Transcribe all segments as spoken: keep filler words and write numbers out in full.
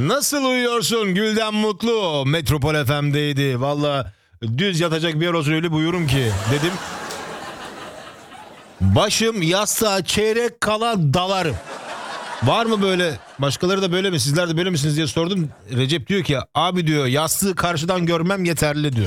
Nasıl uyuyorsun Gülden Mutlu? Metropol F M'deydi. Valla düz yatacak bir yer olsun öyle buyurum ki dedim. Başım yastığa çeyrek kala dalarım. Var mı böyle? Başkaları da böyle mi? Sizler de böyle misiniz diye sordum. Recep diyor ki abi diyor yastığı karşıdan görmem yeterli diyor.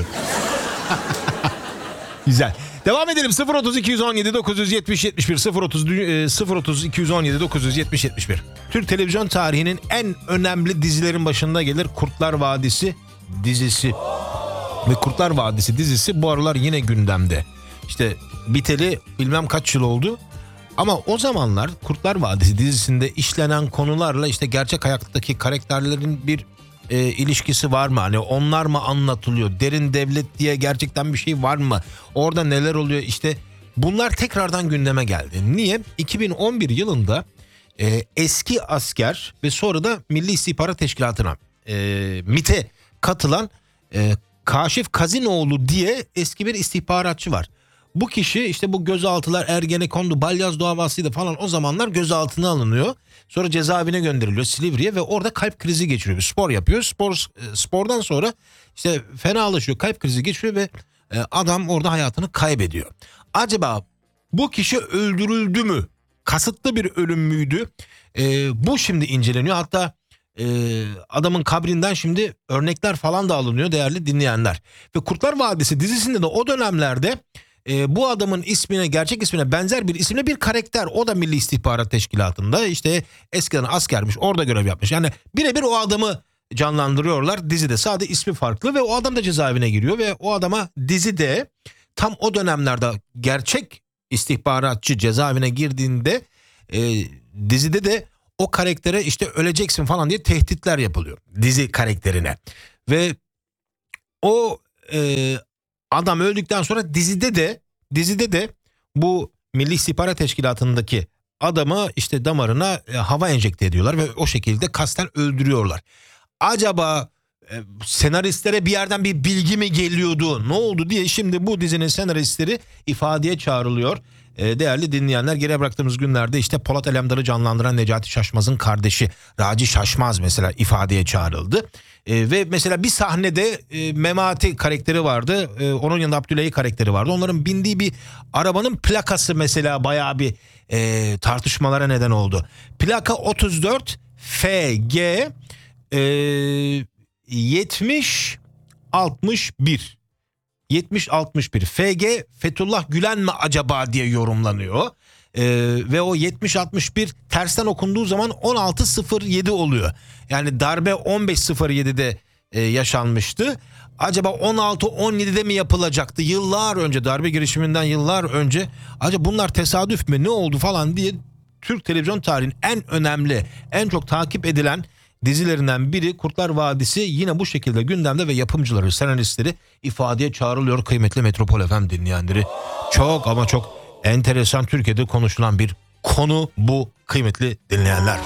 Güzel. Devam edelim. sıfır otuz iki yüz on yedi dokuz yüz yetmiş yetmiş bir sıfır otuz iki yüz on yedi dokuz yüz yetmiş yetmiş bir. Türk televizyon tarihinin en önemli dizilerin başında gelir Kurtlar Vadisi dizisi. Ve Kurtlar Vadisi dizisi bu aralar yine gündemde. İşte biteli bilmem kaç yıl oldu. Ama o zamanlar Kurtlar Vadisi dizisinde işlenen konularla işte gerçek hayattaki karakterlerin bir e, ilişkisi var mı? Hani onlar mı anlatılıyor? Derin devlet diye gerçekten bir şey var mı? Orada neler oluyor? İşte bunlar tekrardan gündeme geldi. Niye? iki bin on bir yılında e, eski asker ve sonra da Milli İstihbarat Teşkilatı'na e, MİT'e katılan e, Kaşif Kazinoğlu diye eski bir istihbaratçı var. Bu kişi işte bu gözaltılar, Ergenekon'du, Balyaz davasıydı falan o zamanlar gözaltına alınıyor. Sonra cezaevine gönderiliyor Silivri'ye ve orada kalp krizi geçiriyor. Spor yapıyor. Spor spordan sonra işte fenalaşıyor, kalp krizi geçiriyor ve adam orada hayatını kaybediyor. Acaba bu kişi öldürüldü mü? Kasıtlı bir ölüm müydü? Ee, bu şimdi inceleniyor. Hatta e, adamın kabrinden şimdi örnekler falan da alınıyor değerli dinleyenler. Ve Kurtlar Vadisi dizisinde de o dönemlerde E, bu adamın ismine, gerçek ismine benzer bir isimle bir karakter. O da Milli İstihbarat Teşkilatı'nda işte eskiden askermiş, orada görev yapmış. Yani birebir o adamı canlandırıyorlar dizide. Sadece ismi farklı ve o adam da cezaevine giriyor ve o adama dizide tam o dönemlerde gerçek istihbaratçı cezaevine girdiğinde e, dizide de o karaktere işte öleceksin falan diye tehditler yapılıyor dizi karakterine. Ve o e, adam öldükten sonra dizide de dizide de bu Milli İstihbarat Teşkilatı'ndaki adamı işte damarına e, hava enjekte ediyorlar ve o şekilde kasten öldürüyorlar. Acaba e, senaristlere bir yerden bir bilgi mi geliyordu? Ne oldu diye şimdi bu dizinin senaristleri ifadeye çağrılıyor. E, değerli dinleyenler, geri bıraktığımız günlerde işte Polat Alemdar'ı canlandıran Necati Şaşmaz'ın kardeşi Raci Şaşmaz mesela ifadeye çağrıldı. E, ve mesela bir sahnede e, Memati karakteri vardı. E, onun yanında Abdüley karakteri vardı. Onların bindiği bir arabanın plakası mesela bayağı bir e, tartışmalara neden oldu. Plaka otuz dört F G e, yetmiş altmış bir. yetmiş altmış bir F G Fethullah Gülen mi acaba diye yorumlanıyor. Ee, ve o yetmiş altmış bir tersten okunduğu zaman on altı sıfır yedi oluyor. Yani darbe on beş sıfır yedide e, yaşanmıştı. Acaba on altı on yedide mi yapılacaktı? Yıllar önce, darbe girişiminden yıllar önce. Acaba bunlar tesadüf mü, ne oldu falan diye Türk televizyon tarihinin en önemli, en çok takip edilen dizilerinden biri Kurtlar Vadisi yine bu şekilde gündemde ve yapımcıları, senaristleri ifadeye çağrılıyor kıymetli Metropol F M dinleyenleri. Çok ama çok enteresan, Türkiye'de konuşulan bir konu bu kıymetli dinleyenler.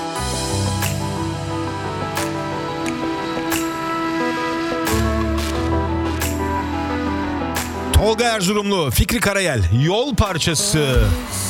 Tolga Erzurumlu, Fikri Karayel, Yol Parçası.